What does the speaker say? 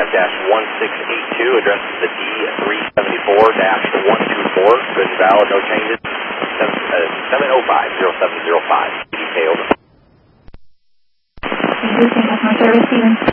5-1682, address is the D374-124, good and valid, no changes. 705-0705, DK over. Thank you, St. Customer Service, Stevens.